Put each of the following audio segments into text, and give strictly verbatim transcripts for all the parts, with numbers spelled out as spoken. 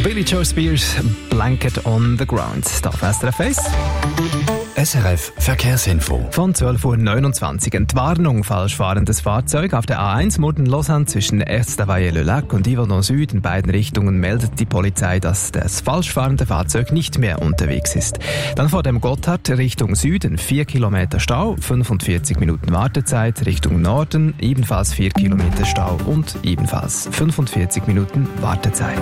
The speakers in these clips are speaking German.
Billy Joe Spears, Blanket on the Ground. Da auf S R F eins. S R F Verkehrsinfo. Von zwölf Uhr neunundzwanzig. Entwarnung, falsch fahrendes Fahrzeug auf der A eins Murten-Lausanne zwischen Estavayer-le-Lac und Yverdon Süd. In beiden Richtungen meldet die Polizei, dass das falsch fahrende Fahrzeug nicht mehr unterwegs ist. Dann vor dem Gotthard Richtung Süden vier Kilometer Stau, fünfundvierzig Minuten Wartezeit. Richtung Norden ebenfalls vier Kilometer Stau und ebenfalls fünfundvierzig Minuten Wartezeit.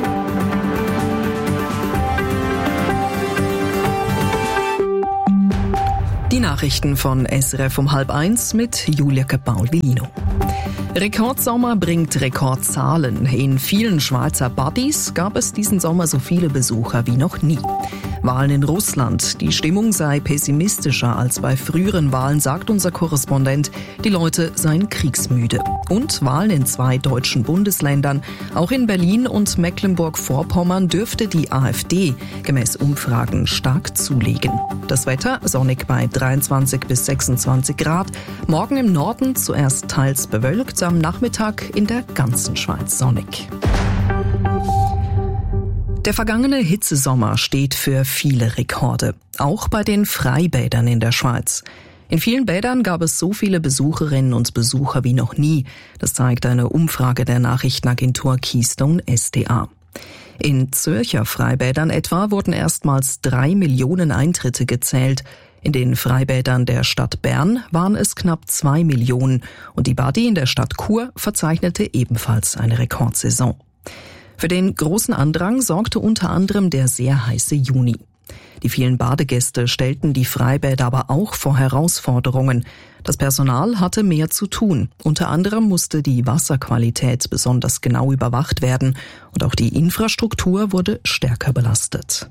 Die Nachrichten von S R F um halb eins mit Julia Paul-Villino. Rekordsommer bringt Rekordzahlen. In vielen Schweizer Buddies gab es diesen Sommer so viele Besucher wie noch nie. Wahlen in Russland. Die Stimmung sei pessimistischer als bei früheren Wahlen, sagt unser Korrespondent. Die Leute seien kriegsmüde. Und Wahlen in zwei deutschen Bundesländern. Auch in Berlin und Mecklenburg-Vorpommern dürfte die AfD gemäß Umfragen stark zulegen. Das Wetter sonnig bei dreiundzwanzig bis sechsundzwanzig Grad. Morgen im Norden zuerst teils bewölkt, am Nachmittag in der ganzen Schweiz sonnig. Der vergangene Hitzesommer steht für viele Rekorde, auch bei den Freibädern in der Schweiz. In vielen Bädern gab es so viele Besucherinnen und Besucher wie noch nie. Das zeigt eine Umfrage der Nachrichtenagentur Keystone S D A. In Zürcher Freibädern etwa wurden erstmals drei Millionen Eintritte gezählt. In den Freibädern der Stadt Bern waren es knapp zwei Millionen und die Badi in der Stadt Chur verzeichnete ebenfalls eine Rekordsaison. Für den großen Andrang sorgte unter anderem der sehr heiße Juni. Die vielen Badegäste stellten die Freibäder aber auch vor Herausforderungen. Das Personal hatte mehr zu tun. Unter anderem musste die Wasserqualität besonders genau überwacht werden und auch die Infrastruktur wurde stärker belastet.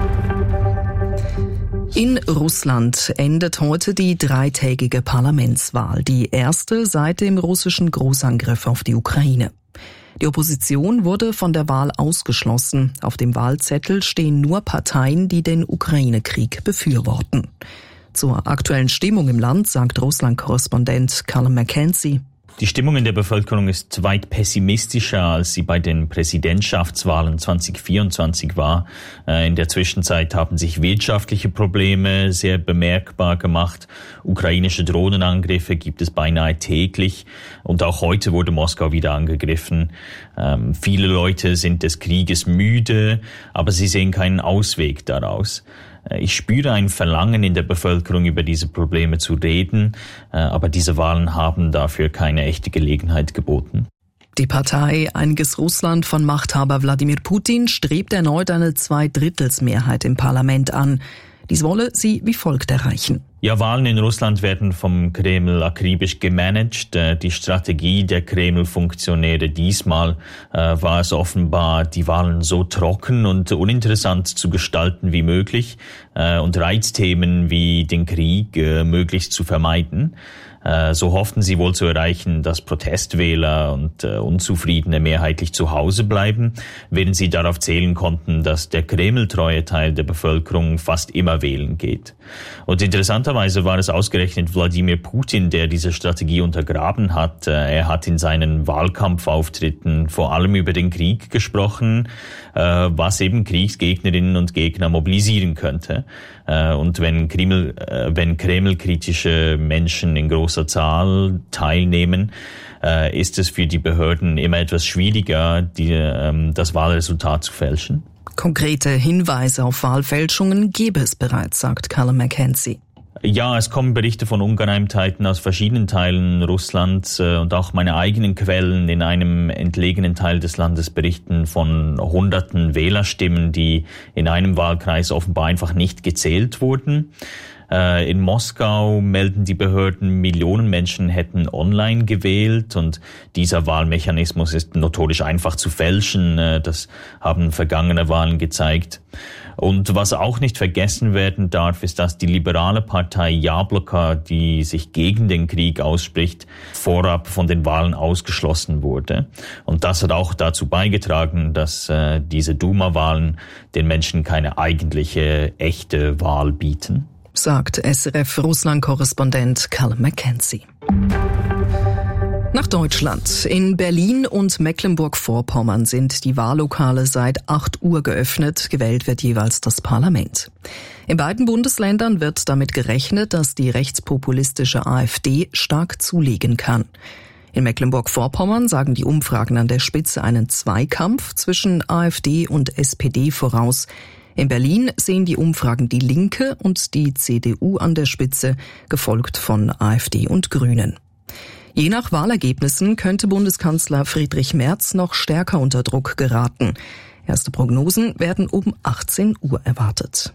In Russland endet heute die dreitägige Parlamentswahl, die erste seit dem russischen Großangriff auf die Ukraine. Die Opposition wurde von der Wahl ausgeschlossen. Auf dem Wahlzettel stehen nur Parteien, die den Ukraine-Krieg befürworten. Zur aktuellen Stimmung im Land sagt Russland-Korrespondent Callum McKenzie: Die Stimmung in der Bevölkerung ist weit pessimistischer, als sie bei den Präsidentschaftswahlen zwanzig vierundzwanzig war. In der Zwischenzeit haben sich wirtschaftliche Probleme sehr bemerkbar gemacht. Ukrainische Drohnenangriffe gibt es beinahe täglich. Und auch heute wurde Moskau wieder angegriffen. Ähm, viele Leute sind des Krieges müde, aber sie sehen keinen Ausweg daraus. Ich spüre ein Verlangen in der Bevölkerung, über diese Probleme zu reden, aber diese Wahlen haben dafür keine echte Gelegenheit geboten. Die Partei Einiges Russland von Machthaber Wladimir Putin strebt erneut eine Zweidrittelsmehrheit im Parlament an. Dies wolle sie wie folgt erreichen. Ja, Wahlen in Russland werden vom Kreml akribisch gemanagt. Die Strategie der Kreml-Funktionäre diesmal äh, war es offenbar, die Wahlen so trocken und uninteressant zu gestalten wie möglich äh, und Reizthemen wie den Krieg äh, möglichst zu vermeiden. Äh, so hofften sie wohl zu erreichen, dass Protestwähler und äh, Unzufriedene mehrheitlich zu Hause bleiben, während sie darauf zählen konnten, dass der Kreml-treue Teil der Bevölkerung fast immer wählen geht. Und interessanterweise war es ausgerechnet Wladimir Putin, der diese Strategie untergraben hat. Er hat in seinen Wahlkampfauftritten vor allem über den Krieg gesprochen, was eben Kriegsgegnerinnen und Gegner mobilisieren könnte. Und wenn Kreml, wenn Kreml-kritische Menschen in großer Zahl teilnehmen, ist es für die Behörden immer etwas schwieriger, die, das Wahlresultat zu fälschen. Konkrete Hinweise auf Wahlfälschungen gäbe es bereits, sagt Callum McKenzie. Ja, es kommen Berichte von Ungereimtheiten aus verschiedenen Teilen Russlands äh, und auch meine eigenen Quellen in einem entlegenen Teil des Landes berichten von hunderten Wählerstimmen, die in einem Wahlkreis offenbar einfach nicht gezählt wurden. Äh, in Moskau melden die Behörden, Millionen Menschen hätten online gewählt und dieser Wahlmechanismus ist notorisch einfach zu fälschen. Äh, das haben vergangene Wahlen gezeigt. Und was auch nicht vergessen werden darf, ist, dass die liberale Partei Jabloko, die sich gegen den Krieg ausspricht, vorab von den Wahlen ausgeschlossen wurde. Und das hat auch dazu beigetragen, dass äh, diese Duma-Wahlen den Menschen keine eigentliche, echte Wahl bieten. Sagt S R F-Russland-Korrespondent Callum McKenzie. Nach Deutschland. In Berlin und Mecklenburg-Vorpommern sind die Wahllokale seit acht Uhr geöffnet. Gewählt wird jeweils das Parlament. In beiden Bundesländern wird damit gerechnet, dass die rechtspopulistische AfD stark zulegen kann. In Mecklenburg-Vorpommern sagen die Umfragen an der Spitze einen Zweikampf zwischen AfD und S P D voraus. In Berlin sehen die Umfragen die Linke und die C D U an der Spitze, gefolgt von AfD und Grünen. Je nach Wahlergebnissen könnte Bundeskanzler Friedrich Merz noch stärker unter Druck geraten. Erste Prognosen werden um achtzehn Uhr erwartet.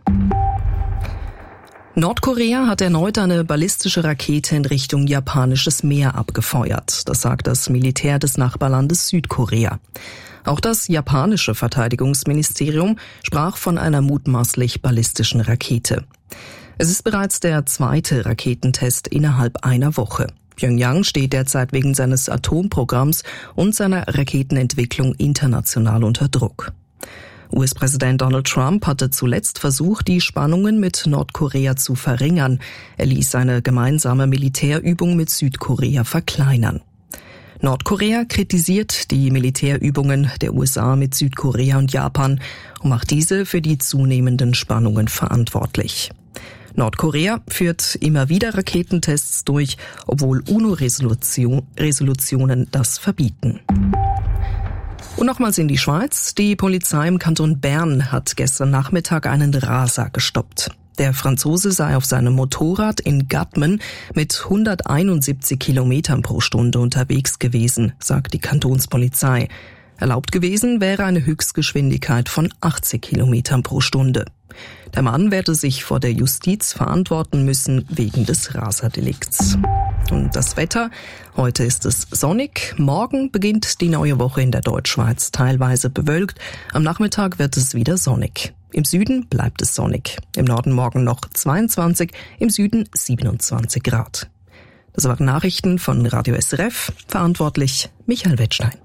Nordkorea hat erneut eine ballistische Rakete in Richtung japanisches Meer abgefeuert. Das sagt das Militär des Nachbarlandes Südkorea. Auch das japanische Verteidigungsministerium sprach von einer mutmaßlich ballistischen Rakete. Es ist bereits der zweite Raketentest innerhalb einer Woche. Pyongyang steht derzeit wegen seines Atomprogramms und seiner Raketenentwicklung international unter Druck. U S-Präsident Donald Trump hatte zuletzt versucht, die Spannungen mit Nordkorea zu verringern. Er ließ eine gemeinsame Militärübung mit Südkorea verkleinern. Nordkorea kritisiert die Militärübungen der U S A mit Südkorea und Japan und macht diese für die zunehmenden Spannungen verantwortlich. Nordkorea führt immer wieder Raketentests durch, obwohl UNO-Resolutionen das verbieten. Und nochmals in die Schweiz. Die Polizei im Kanton Bern hat gestern Nachmittag einen Raser gestoppt. Der Franzose sei auf seinem Motorrad in Gadmen mit hunderteinundsiebzig Kilometern pro Stunde unterwegs gewesen, sagt die Kantonspolizei. Erlaubt gewesen wäre eine Höchstgeschwindigkeit von achtzig Kilometern pro Stunde. Der Mann werde sich vor der Justiz verantworten müssen wegen des Raserdelikts. Und das Wetter? Heute ist es sonnig. Morgen beginnt die neue Woche in der Deutschschweiz, teilweise bewölkt. Am Nachmittag wird es wieder sonnig. Im Süden bleibt es sonnig. Im Norden morgen noch zweiundzwanzig, im Süden siebenundzwanzig Grad. Das waren Nachrichten von Radio S R F. Verantwortlich Michael Wettstein.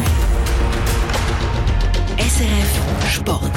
S R F Sport.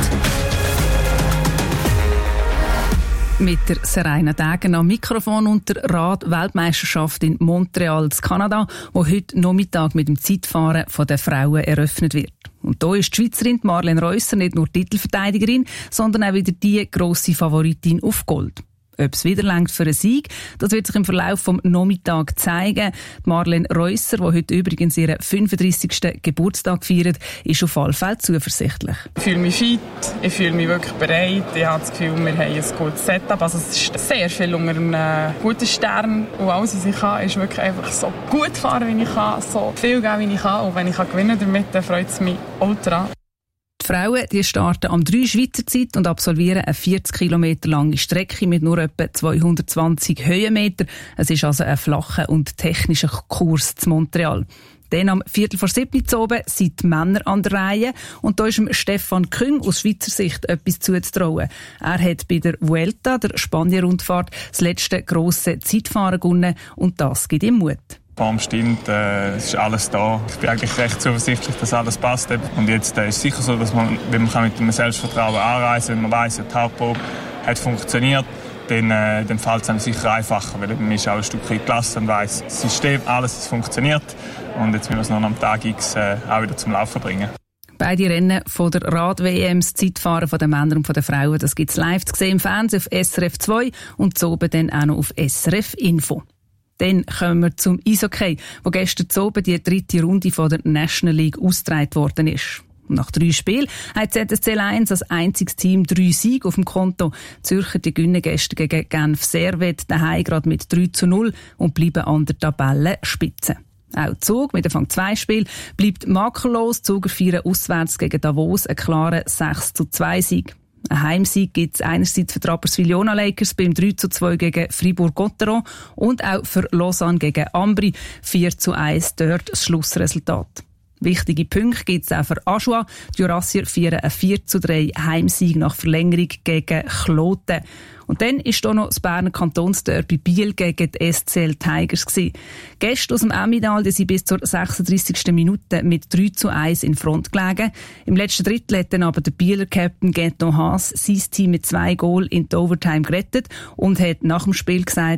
Mit der Serena Degen am Mikrofon und der Rad-Weltmeisterschaft in Montreal, Kanada, wo heute Nachmittag mit dem Zeitfahren der Frauen eröffnet wird. Und da ist die Schweizerin Marlene Reusser nicht nur Titelverteidigerin, sondern auch wieder die grosse Favoritin auf Gold. Ob es wieder reicht für einen Sieg, das wird sich im Verlauf des Nachmittags zeigen. Marlene Reusser, die heute übrigens ihren fünfunddreissigsten Geburtstag feiert, ist auf alle Fälle zuversichtlich. Ich fühle mich fit, ich fühle mich wirklich bereit. Ich habe das Gefühl, wir haben ein gutes Setup. Also es ist sehr viel unter einem guten Stern. Und alles, was ich kann, ist wirklich einfach so gut fahren, wie ich kann, so viel geben, wie ich kann. Und wenn ich gewinnen kann damit, dann freut es mich ultra. Die Frauen die starten am drei Schweizer Zeit und absolvieren eine vierzig Kilometer lange Strecke mit nur etwa zweihundertzwanzig Höhenmeter. Es ist also ein flacher und technischer Kurs zu Montreal. Dann am Viertel vor sieben Uhr oben sind die Männer an der Reihe. Und da ist dem Stefan Küng aus Schweizer Sicht etwas zuzutrauen. Er hat bei der Vuelta, der Spanien-Rundfahrt, das letzte grosse Zeitfahren gewonnen und das gibt ihm Mut. Die Form stimmt, äh, es ist alles da. Ich bin eigentlich recht zuversichtlich, dass alles passt. Und jetzt äh, ist es sicher so, dass man, wenn man mit einem Selbstvertrauen anreisen kann, wenn man weiss, die Hauptprobe hat funktioniert, dann, äh, dann fällt es einem sicher einfacher, weil man ist auch ein Stück gelassen und weiss, das System, alles das funktioniert. Und jetzt müssen wir es noch am Tag X äh, auch wieder zum Laufen bringen. Beide Rennen von der Rad-W M, das Zeitfahren von den Männern und von den Frauen, das gibt es live zu sehen im Fernsehen auf S R F zwei und so oben dann auch noch auf S R F Info. Dann kommen wir zum Eishockey, wo gestern oben die dritte Runde von der National League ausgetragen worden ist. Nach drei Spielen hat Z S C eins als einziges Team drei Siege auf dem Konto. Die Zürcher die gewinnen gestern gegen Genf Servette daheim gerade mit drei zu null und bleiben an der Tabellenspitze. Auch Zug mit Anfang zwei Spiel bleibt makellos. Die Zuger feiern auswärts gegen Davos einen klaren sechs zu zwei Sieg. Ein Heimsieg gibt es einerseits für die Rapperswil-Jona Lakers beim drei zu zwei gegen Fribourg-Gotteron und auch für Lausanne gegen Ambri vier zu eins dort das Schlussresultat. Wichtige Punkte gibt es auch für Aschua. Die Jurassier feiern einen vier zu drei Heimsieg nach Verlängerung gegen Kloten. Und dann war da noch das Berner Kantonsderby Biel gegen die S C L Tigers gewesen. Gäste aus dem Emmental, die sind bis zur sechsunddreissigsten Minute mit drei zu eins in Front gelegen. Im letzten Drittel hat dann aber der Bieler Captain Genton Haas sein Team mit zwei Goal in die Overtime gerettet und hat nach dem Spiel gesagt: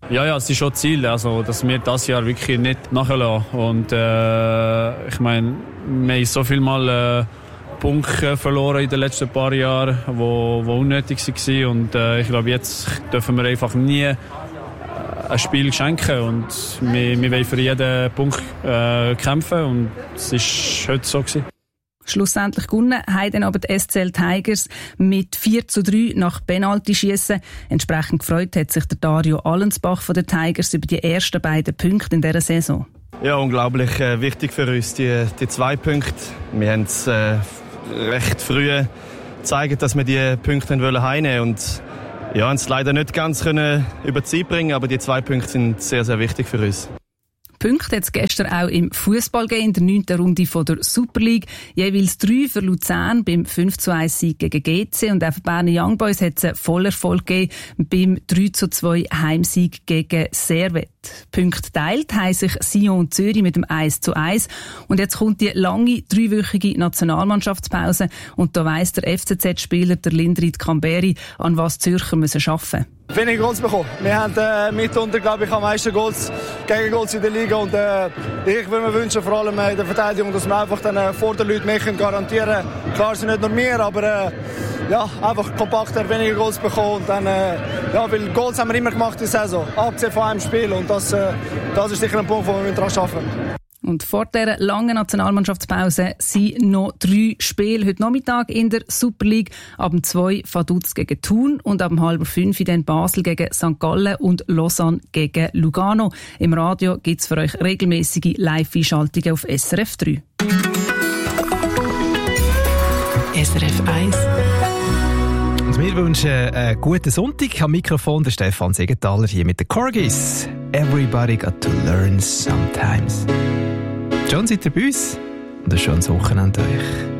Ja, ja, es ist schon das Ziel, also, dass wir das Jahr wirklich nicht nachlassen. Und äh, ich meine, wir haben so viel Mal äh, Punkte verloren in den letzten paar Jahren, wo, wo unnötig waren. Und äh, ich glaube, jetzt dürfen wir einfach nie äh, ein Spiel schenken. Und wir, wir wollen für jeden Punkt äh, kämpfen. Und es war heute so gewesen. Schlussendlich gewonnen haben dann aber die S C L Tigers mit vier zu drei nach Penaltyschiessen. Entsprechend gefreut hat sich der Dario Allensbach von den Tigers über die ersten beiden Punkte in dieser Saison. Ja, unglaublich äh, wichtig für uns, die, die zwei Punkte. Wir haben es äh, recht früh gezeigt, dass wir die Punkte heimnehmen wollen. Und ja, haben es leider nicht ganz können über die Zeit bringen, aber die zwei Punkte sind sehr, sehr wichtig für uns. Punkte hat es gestern auch im Fußball gegeben, in der neunten Runde von der Super League. Jeweils drei für Luzern beim fünf zu eins Sieg gegen G C und auch für Berner Young Boys hat es einen Vollerfolg gegeben beim drei zu zwei Heimsieg gegen Servette. Punkte teilt haben sich Sion und Zürich mit dem eins zu eins. Und jetzt kommt die lange, dreiwöchige Nationalmannschaftspause und da weiss der F C Z-Spieler, der Lindrit Kamberi, an was die Zürcher müssen arbeiten müssen. Wenig Goals bekommen. Wir haben äh, mitunter, glaube ich, am meisten Goals, Gegengoals in der Liga. Und äh, ich würde mir wünschen, vor allem in der Verteidigung, dass wir einfach dann, äh, vor den Leuten mehr garantieren können. Klar sind nicht nur wir, aber äh, ja, einfach kompakter, weniger Goals bekommen. Und dann, äh, ja, weil Goals haben wir immer gemacht in der Saison, abgesehen von einem Spiel. Und das, äh, das ist sicher ein Punkt, wo wir daran arbeiten müssen. Und vor dieser langen Nationalmannschaftspause sind noch drei Spiele heute Nachmittag in der Super League. Ab dem zwei Vaduz gegen Thun und ab dem halb fünf dann Basel gegen Sankt Gallen und Lausanne gegen Lugano. Im Radio gibt es für euch regelmäßige Live-Einschaltungen auf S R F drei. S R F eins. Und wir wünschen einen guten Sonntag. Am Mikrofon der Stefan Siegenthaler hier mit den Corgis. Everybody got to learn sometimes. John, seid ihr bei uns? Und ein schönes Wochenende euch.